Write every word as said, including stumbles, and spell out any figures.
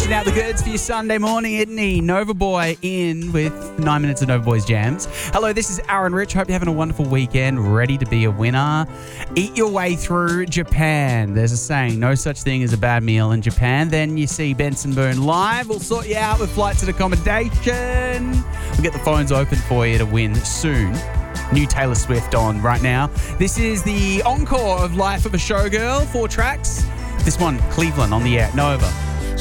Closing out the goods for your Sunday morning, isn't he? Nova Boy in with nine minutes of Nova Boy's Jams. Hello, this is Aaron Rich. Hope you're having a wonderful weekend, ready to be a winner. Eat your way through Japan. There's a saying, no such thing as a bad meal in Japan. Then you see Benson Boone live. We'll sort you out with flights and accommodation. We'll get the phones open for you to win soon. New Taylor Swift on right now. This is the encore of Life of a Showgirl, four tracks. This one, Cleveland on the air, Nova.